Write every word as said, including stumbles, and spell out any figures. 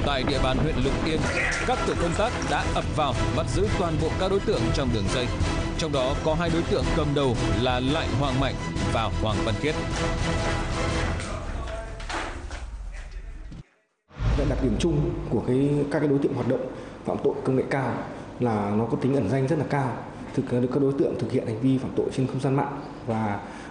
Tại địa bàn huyện Lục Yên, các tổ công tác đã ập vào bắt giữ toàn bộ các đối tượng trong đường dây. Trong đó có hai đối tượng cầm đầu là Lại Hoàng Mạnh và Hoàng Văn Khiết. Đặc điểm chung của cái các cái đối tượng hoạt động phạm tội công nghệ cao là nó có tính ẩn danh rất là cao. Thực các đối tượng thực hiện hành vi phạm tội trên không gian mạng và